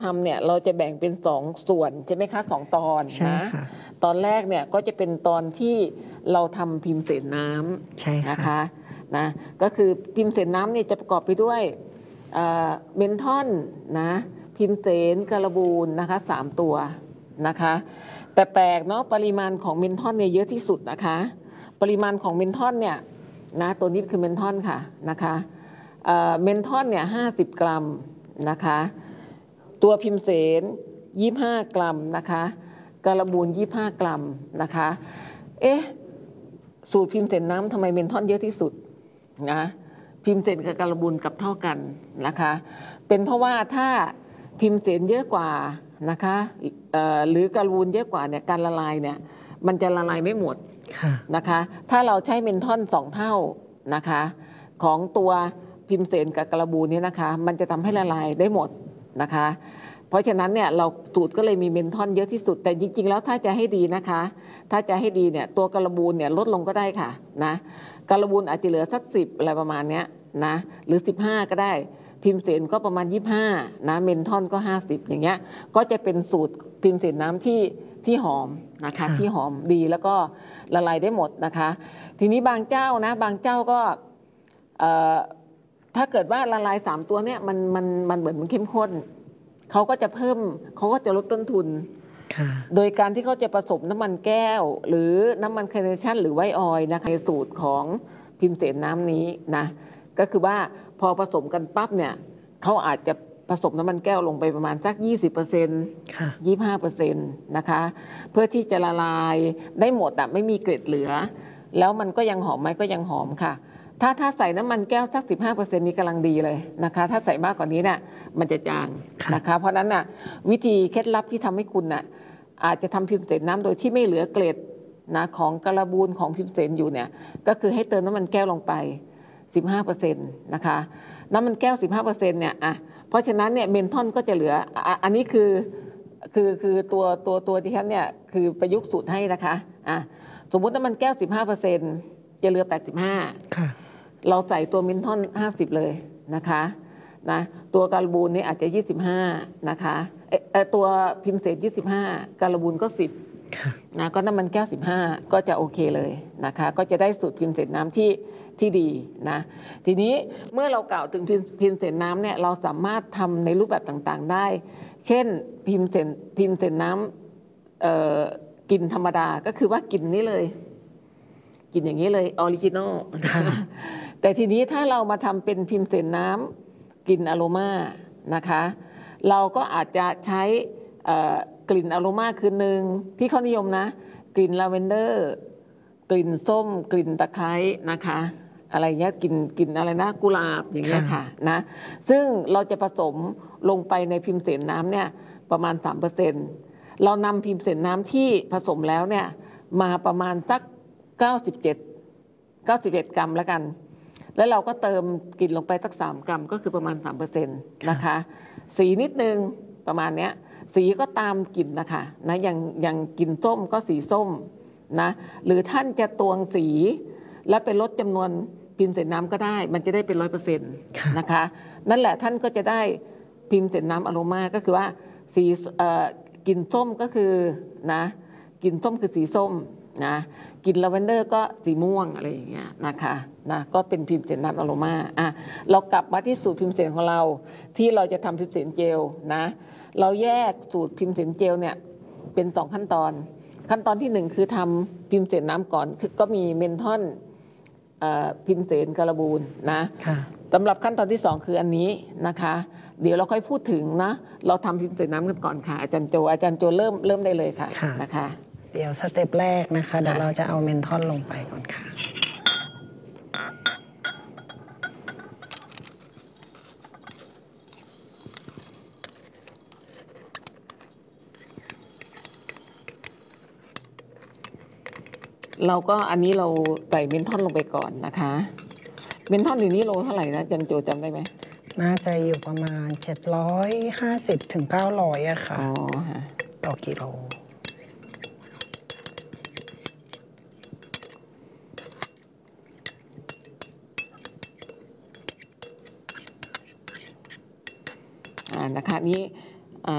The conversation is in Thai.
ทำเนี่ยเราจะแบ่งเป็น2ส่วนใช่ไหมคะ2ตอนนะตอนแรกเนี่ยก็จะเป็นตอนที่เราทำพิมพ์เสนน้ำนะคะนะก็คือพิมพ์เสนน้ำเนี่ยจะประกอบไปด้วยเมนทอนนะพิมพ์เสนการบูนนะคะ3ตัวนะคะแต่แปลกเนาะปริมาณของเมนทอนเนี่ยเยอะที่สุดนะคะปริมาณของเมนทอนเนี่ยนะตัวนี้คือเมนทอนค่ะนะคะเมนทอนเนี่ย50 กรัมนะคะตัวพิมพ์เสน25 กรัมนะคะการบูน25 กรัมนะคะสูตรพิมพ์เสนน้ำทำไมเมนทอนเยอะที่สุดนะพิมพ์เสนกับการบูนกับเท่ากันนะคะเป็นเพราะว่าถ้าพิมพ์เสนเยอะกว่านะคะหรือการบูนเยอะกว่าเนี่ยการละลายเนี่ยมันจะละลายไม่หมดนะคะถ้าเราใช้เมนทอน2 เท่านะคะของตัวพิมพ์เสนกับการบูนเนี่ยนะคะมันจะทำให้ละลายได้หมดนะคะเพราะฉะนั้นเนี่ยเราสูตรก็เลยมีเมนทอนเยอะที่สุดแต่จริงๆแล้วถ้าจะให้ดีนะคะถ้าจะให้ดีเนี่ยตัวการบูนเนี่ยลดลงก็ได้ค่ะนะการบูนอาจจะเหลือสัก10อะไรประมาณเนี้ยนะหรือ15ก็ได้พิมพ์เสนก็ประมาณ25นะเมนทอนก็50อย่างเงี้ยก็จะเป็นสูตรพิมพ์เสนน้ำที่หอมนะคะที่หอมดีแล้วก็ละลายได้หมดนะคะทีนี้บางเจ้านะบางเจ้าก็ถ้าเกิดว่าละลาย3ตัวเนี่ยมันเหมือนมันเข้มข้นเขาก็จะเพิ่มเขาก็จะลดต้นทุนโดยการที่เขาจะผสมน้ำมันแก้วหรือน้ำมันคาร์เนชั่นหรือไวท์ออยล์นะคะในสูตรของพิมพ์เสนน้ำนี้นะก็คือว่าพอผสมกันปั๊บเนี่ยเขาอาจจะผสมน้ำมันแก้วลงไปประมาณสัก 20% 25% นะคะเพื่อที่จะละลายได้หมดไม่มีเกล็ดเหลือแล้วมันก็ยังหอมไหมก็ยังหอมค่ะถ้าใส่น้ำมันแก้วสัก 15% นี้กำลังดีเลยนะคะถ้าใส่มากกว่านี้เนี่ยมันจะจางนะคะเพราะนั้นน่ะวิธีเคล็ดลับที่ทำให้คุณน่ะอาจจะทำพิมพ์เสนน้ำโดยที่ไม่เหลือเกล็ดนะของการบูนของพิมพ์เสนอยู่เนี่ยก็คือให้เติมน้ำมันแก้วลงไป 15% นะคะน้ำมันแก้ว 15% เนี่ยเพราะฉะนั้นเนี่ยเมนทอนก็จะเหลืออันนี้คือตัวที่ฉันเนี่ยคือประยุกต์สูตรให้นะคะสมมุติน้ำมันแก้ว 15%จะเหลือ 85ค่ะเราใส่ตัวเมนทอน50เลยนะคะนะตัวการบูนนี่อาจจะ25นะคะตัวพิมพ์เสน25การบูนก็10นะก็น้ำมันแก้ว15ก็จะโอเคเลยนะคะก็จะได้สูตรพิมพ์เสนน้ำที่ดีนะทีนี้เมื่อเรากล่าวถึงพิมพ์เสนน้ำเนี่ยเราสามารถทำในรูปแบบต่างๆได้เช่นพิมพ์เสนน้ำกลิ่นธรรมดาก็คือว่ากลิ่นนี้เลยกลิ่นอย่างนี้เลยออริจินอลแต่ทีนี้ถ้าเรามาทำเป็นพิมพ์เสนน้ำกลิ่นอโรมานะคะเราก็อาจจะใช้กลิ่นอโรมาคือหนึ่งที่เขานิยมนะกลิ่นลาเวนเดอร์กลิ่นส้มกลิ่นตะไคร้นะคะอะไรเงี้ยกลิ่นอะไรนะกุหลาบอย่างเงี้ยค่ะนะซึ่งเราจะผสมลงไปในพิมพ์เสนน้ำเนี่ยประมาณ 3%เรานำพิมพ์เสนน้ำที่ผสมแล้วเนี่ยมาประมาณสัก91 กรัมแล้วกันแล้วเราก็เติมกลิ่นลงไปสัก3 กรัมก็คือประมาณ 3% นะคะสีนิดนึงประมาณเนี้ยสีก็ตามกลิ่นนะคะนะอย่างกลิ่นส้มก็สีส้มนะหรือท่านจะตวงสีและเป็นลดจำนวนพิมพ์เสนน้ำก็ได้มันจะได้เป็น 100% นะคะนั่นแหละท่านก็จะได้พิมพ์เสนน้ำอโรมาก็คือว่าสีกลิ่นส้มก็คือนะกลิ่นส้มคือสีส้มนะกลิ่นลาเวนเดอร์ก็สีม่วงอะไรอย่างเงี้ยนะคะนะก็เป็นพิมพ์เสนน้ำอโรมาเรากลับมาที่สูตรพิมพ์เสนของเราที่เราจะทำพิมพ์เสนเจลนะเราแยกสูตรพิมพ์เสนเจลเนี่ยเป็น2 ขั้นตอนที่1คือทำพิมพ์เสนน้ำก่อนคือก็มีเมนทอนพิมพ์เสนการบูนนะสำหรับขั้นตอนที่2คืออันนี้นะคะเดี๋ยวเราค่อยพูดถึงนะเราทำพิมพ์เสนน้ำกันก่อนค่ะอาจารย์โจเริ่มได้เลยค่ะนะคะเดี๋ยวสเต็ปแรกนะคะเดี๋ยวเราจะเอาเมนทอนลงไปก่อนค่ะเราก็อันนี้เราใส่เมนทอนลงไปก่อนนะคะเมนทอนอยู่นี้โลเท่าไหร่นะจันโจจำได้ไหมน่าจะอยู่ประมาณ750 ถึง 900อะค่ะต่อกิโลนะคะนี้